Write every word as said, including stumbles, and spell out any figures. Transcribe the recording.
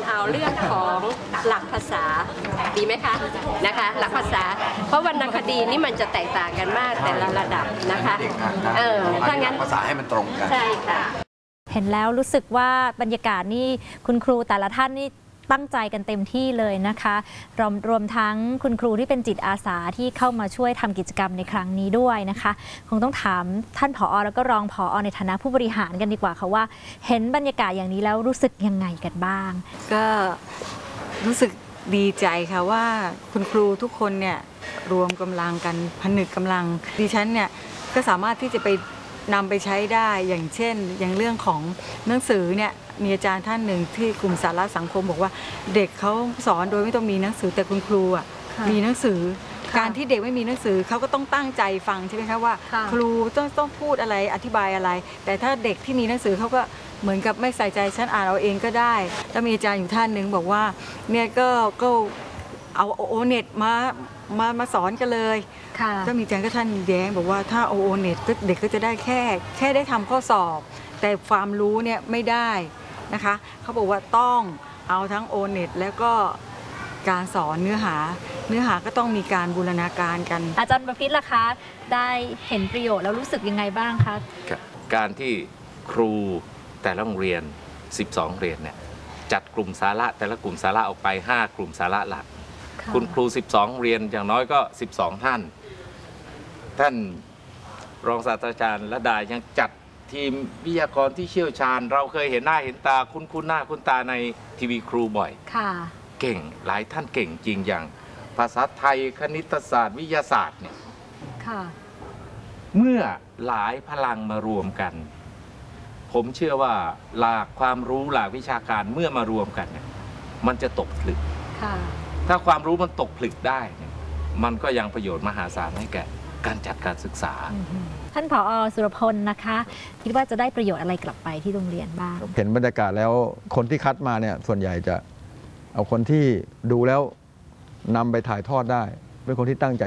เอาเรื่องของหลักภาษาดีไหมคะนะคะหลักภาษาเพราะวรรณคดีนี่มันจะแตกต่างกันมากแต่ละระดับนะคะเออถ้างั้นภาษาให้มันตรงกันใช่ค่ะเห็นแล้วรู้สึกว่าบรรยากาศนี่คุณครูแต่ละท่านนี่ตั้งใจกันเต็มที่เลยนะคะรวมรวมทั้งคุณครูที่เป็นจิตอาสาที่เข้ามาช่วยทำกิจกรรมในครั้งนี้ด้วยนะคะคงต้องถามท่านผอ.แล้วก็รองผอ.ในฐานะผู้บริหารกันดีกว่าค่ะว่าเห็นบรรยากาศอย่างนี้แล้วรู้สึกยังไงกันบ้างก็รู้สึกดีใจค่ะว่าคุณครูทุกคนเนี่ยรวมกำลังกันผนึกกำลังดิฉันเนี่ยก็สามารถที่จะไปนำไปใช้ได้อย่างเช่นอย่างเรื่องของหนังสือเนี่ยมีอาจารย์ท่านหนึ่งที่กลุ่มสาระสังคมบอกว่าเด็กเขาสอนโดยไม่ต้องมีหนังสือแต่คุณครูอ่ะมีหนังสือการที่เด็กไม่มีหนังสือเขาก็ต้องตั้งใจฟังใช่ไหมคะว่าครูต้องต้องพูดอะไรอธิบายอะไรแต่ถ้าเด็กที่มีหนังสือเขาก็เหมือนกับไม่ใส่ใจฉันอ่านเอาเองก็ได้แล้วมีอาจารย์อยู่ท่านหนึ่งบอกว่าเนี่ยก็ก็เอาโอเน็ตมามามาสอนกันเลยก็มีอาจารย์ก็ท่านแย้งบอกว่าถ้าโอเน็ตเด็กก็จะได้แค่แค่ได้ทำข้อสอบแต่ความรู้เนี่ยไม่ได้นะคะเขาบอกว่าต้องเอาทั้งโอเน็ตแล้วก็การสอนเนื้อหาเนื้อหาก็ต้องมีการบูรณาการกันอาจารย์ประพิตรล่ะคะได้เห็นประโยชน์แล้วรู้สึกยังไงบ้างคะการที่ครูแต่ละโรงเรียนสิบสองเรียนเนี่ยจัดกลุ่มสาระแต่ละกลุ่มสาระออกไปห้ากลุ่มสาระหลักคุณครูสิบสองเรียนอย่างน้อยก็สิบสองท่านท่านรองศาสตราจารย์ระดายังจัดทีมวิทยากรที่เชี่ยวชาญเราเคยเห็นหน้าเห็นตาคุ้นคุ้นหน้าคุ้นตาในทีวีครูบ่อยเก่งหลายท่านเก่งจริงอย่างภาษาไทยคณิตศาสตร์วิทยาศาสตร์เนี่ยเมื่อหลายพลังมารวมกันผมเชื่อว่าหลากความรู้หลากวิชาการเมื่อมารวมกันเนี่ยมันจะตกผลึกถ้าความรู้มันตกผลึกได้เนี่ยมันก็ยังประโยชน์มหาศาลให้แก่การจัดการศึกษาท่านผอ.สุรพลนะคะคิดว่าจะได้ประโยชน์อะไรกลับไปที่โรงเรียนบ้างเห็นบรรยากาศแล้วคนที่คัดมาเนี่ยส่วนใหญ่จะเอาคนที่ดูแล้วนำไปถ่ายทอดได้เป็นคนที่ตั้งใจ